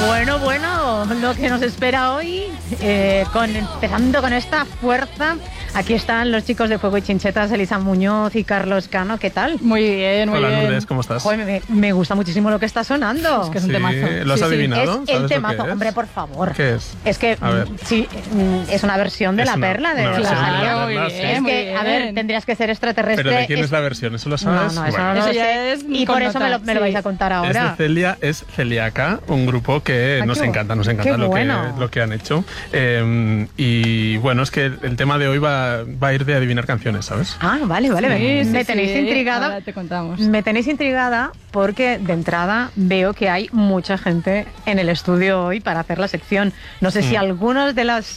Bueno, lo que nos espera hoy, empezando con esta fuerza. Aquí están los chicos de Fuego y Chinchetas, Elisa Muñoz y Carlos Cano. ¿Qué tal? Muy bien, muy bien. Hola, Lourdes, ¿cómo estás? Joder, me gusta muchísimo lo que está sonando. Es que es un temazo. ¿Lo has adivinado? Es el ¿Sabes temazo, lo que es? hombre, por favor. ¿Qué es? Es que, sí, es una versión de Es La una- Perla. una versión de La Claro, Perla, muy sí. bien. Es muy que, a bien. ver, tendrías que ser extraterrestre. ¿Pero de quién es la versión? ¿Eso lo sabes? No, eso no Eso lo ya sé. es Y por eso me lo connotar, vais a contar Es ahora. de Celia, es Celiaca, un grupo que Ah, nos qué encanta qué bueno. lo que han hecho. Y bueno, es que el tema de hoy va a ir de adivinar canciones, ¿sabes? Ah, vale. Sí, Me sí, tenéis sí. intrigada. Ahora te contamos. Me tenéis intrigada porque de entrada veo que hay mucha gente en el estudio hoy para hacer la sección. No sé si algunas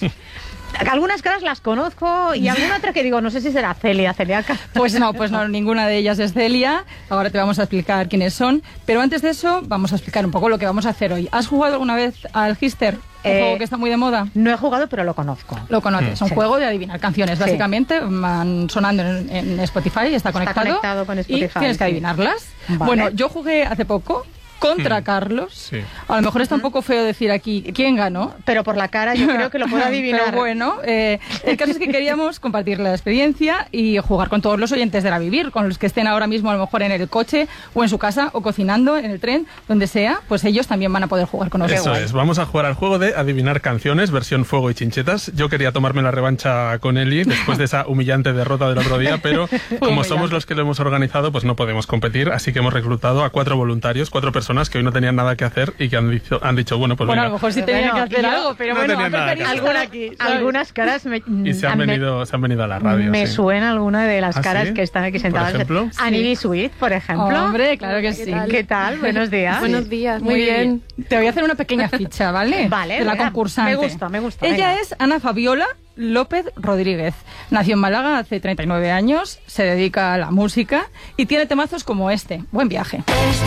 caras las conozco y alguna otra que digo, no sé si será Celiaca. Pues no, ninguna de ellas es Celia. Ahora te vamos a explicar quiénes son. Pero antes de eso, vamos a explicar un poco lo que vamos a hacer hoy. ¿Has jugado alguna vez al Gister? Un juego que está muy de moda. No he jugado, pero lo conozco. Lo conoces, es un Sí. juego de adivinar canciones. Sí. Básicamente van sonando en Spotify, está conectado conectado con Spotify, y tienes que sí. adivinarlas. Vale. Bueno, yo jugué hace poco contra Carlos. Sí. A lo mejor está un poco feo decir aquí quién ganó. Pero por la cara yo creo que lo puedo adivinar. Pero bueno, el caso es que queríamos compartir la experiencia y jugar con todos los oyentes de La Vivir, con los que estén ahora mismo a lo mejor en el coche o en su casa o cocinando en el tren, donde sea, pues ellos también van a poder jugar con nosotros. Eso es, vamos a jugar al juego de adivinar canciones, versión Fuego y Chinchetas. Yo quería tomarme la revancha con Eli después de esa humillante derrota del otro día, pero como somos los que lo hemos organizado, pues no podemos competir, así que hemos reclutado a 4 voluntarios, 4 personas que hoy no tenían nada que hacer y que han dicho bueno, pues Bueno, a venga. lo mejor sí Pero tenían bueno, que hacer yo algo, pero no bueno, tenía nada que preferís hacer. estar aquí, ¿sabes? Algunas caras Y se han venido a la radio. me sí. suena alguna de las ¿Ah, caras sí? que están aquí ¿Por sentadas. ejemplo? Annie Sweet, por ejemplo. Hombre, claro que sí. ¿Qué tal? Buenos días. Buenos días, Muy bien. Te voy a hacer una pequeña ficha, ¿vale? Vale, De la venga. concursante. Me gusta. Ella venga. es Ana Fabiola López Rodríguez. Nació en Málaga hace 39 años, se dedica a la música y tiene temazos como este. Buen viaje. Esto